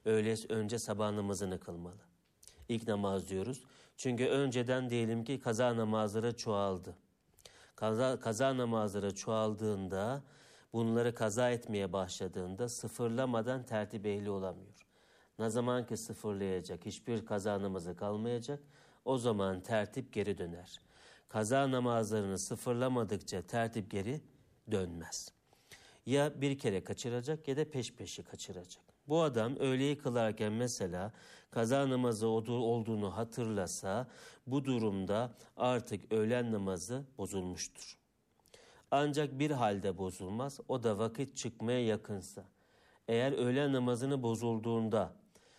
önce sabah namazını kılmalı. İlk namaz diyoruz. Çünkü önceden diyelim ki kaza namazları çoğaldı. Kaza namazları çoğaldığında, bunları kaza etmeye başladığında sıfırlamadan tertip ehli olamıyor. Ne zaman ki sıfırlayacak, hiçbir kaza namazı kalmayacak, o zaman tertip geri döner. Kaza namazlarını sıfırlamadıkça tertip geri dönmez. Ya bir kere kaçıracak ya da peş peşe kaçıracak. Bu adam öğleyi kılarken mesela kaza namazı olduğunu hatırlasa, bu durumda artık öğlen namazı bozulmuştur. Ancak bir halde bozulmaz, o da vakit çıkmaya yakınsa. Eğer öğlen namazını bozulduğunda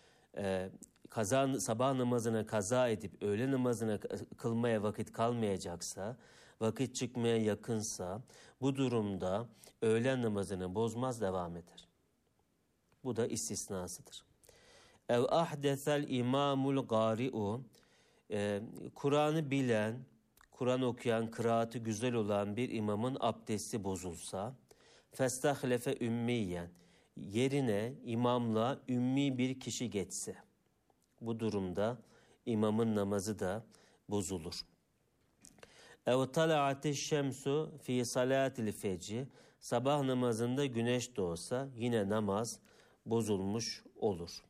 sabah namazını kaza edip öğle namazını kılmaya vakit kalmayacaksa, vakit çıkmaya yakınsa, bu durumda öğlen namazını bozmaz, devam eder. Bu da istisnasıdır. Ev ahdesel imamul gari'u, Kur'an'ı bilen, Kur'an okuyan, kıraatı güzel olan bir imamın abdesti bozulsa, festahlefe ümmiyen, yerine imamla ümmi bir kişi geçse, bu durumda imamın namazı da bozulur. Ev tala'atiş şemsu fi salatil fecri, sabah namazında güneş doğsa yine namaz bozulmuş olur.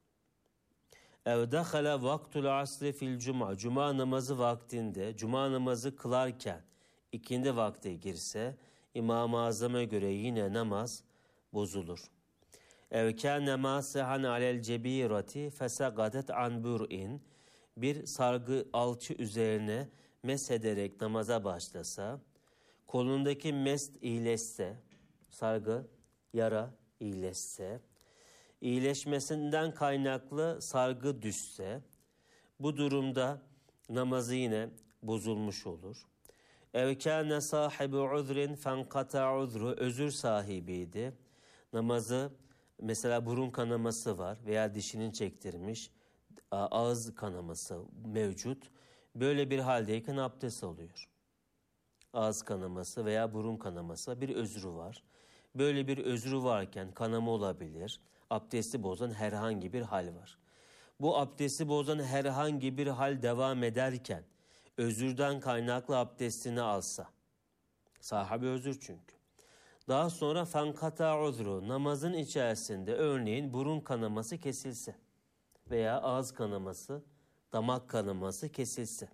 Ev dakhala vaktul asri fil cuma, cuma namazı vaktinde, cuma namazı kılarken ikindi vakti girse, İmam-ı Azam'a göre yine namaz bozulur. Ev kâne mâsihan alel cebîrati fesagadet an bur'in, bir sargı alçı üzerine mesederek namaza başlasa, kolundaki mest iyileşse, sargı yara iyileşse, iyileşmesinden kaynaklı sargı düşse, bu durumda namazı yine bozulmuş olur. Ev kâne sahibi uzrin fenkata uzru, özür sahibiydi. Namazı, mesela burun kanaması var veya dişinin çektirmiş, ağız kanaması mevcut. Böyle bir haldeyken abdest alıyor. Ağız kanaması veya burun kanaması, bir özrü var. Böyle bir özrü varken kanama olabilir. Abdesti bozan herhangi bir hal var. Bu abdesti bozan herhangi bir hal devam ederken özürden kaynaklı abdestini alsa, sahabe özür çünkü. Daha sonra fenkata uzru, namazın içerisinde örneğin burun kanaması kesilse veya ağız kanaması, damak kanaması kesilse,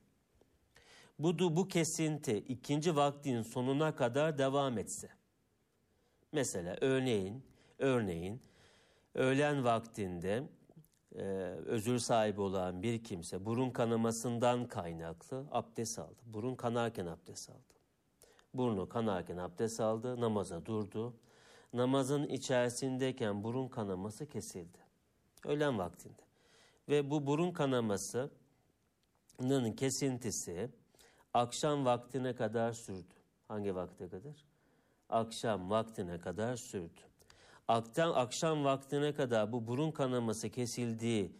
bu kesinti ikinci vaktin sonuna kadar devam etse, mesela örneğin öğlen vaktinde özür sahibi olan bir kimse burun kanamasından kaynaklı abdest aldı. Burun kanarken abdest aldı. Burnu kanarken abdest aldı, namaza durdu. Namazın içerisindeyken burun kanaması kesildi. Öğlen vaktinde. Ve bu burun kanamasının kesintisi akşam vaktine kadar sürdü. Hangi vakte kadar? Akşam vaktine kadar sürdü. Akşam vaktine kadar bu burun kanaması kesildiği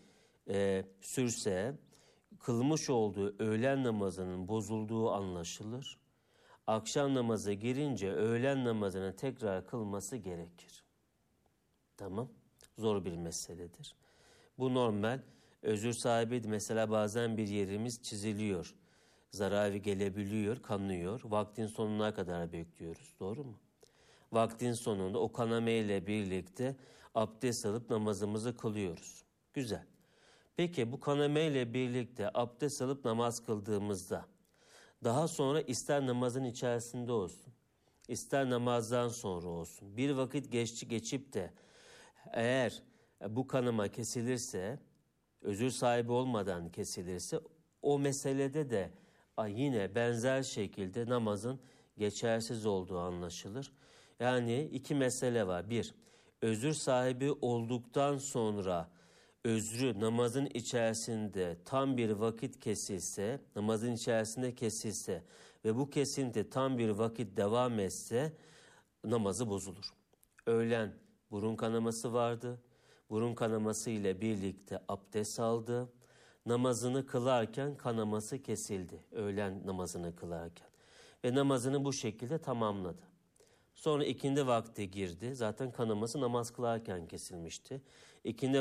sürse, kılmış olduğu öğlen namazının bozulduğu anlaşılır. Akşam namazı girince öğlen namazını tekrar kılması gerekir. Tamam. Zor bir meseledir. Bu normal. Özür sahibi mesela bazen bir yerimiz çiziliyor. Zararı gelebiliyor, kanıyor. Vaktin sonuna kadar bekliyoruz. Doğru mu? Vaktin sonunda o kanama ile birlikte abdest alıp namazımızı kılıyoruz. Güzel. Peki bu kanama ile birlikte abdest alıp namaz kıldığımızda daha sonra ister namazın içerisinde olsun, ister namazdan sonra olsun, bir vakit geçip de eğer bu kanama kesilirse, özür sahibi olmadan kesilirse, o meselede de yine benzer şekilde namazın geçersiz olduğu anlaşılır. Yani iki mesele var. Bir, özür sahibi olduktan sonra özrü namazın içerisinde tam bir vakit kesilse, namazın içerisinde kesilse ve bu kesinti tam bir vakit devam etse namazı bozulur. Öğlen burun kanaması vardı. Burun kanaması ile birlikte abdest aldı. Namazını kılarken kanaması kesildi. Öğlen namazını kılarken. Ve namazını bu şekilde tamamladı. Sonra ikindi vakti girdi. Zaten kanaması namaz kılarken kesilmişti. İkindi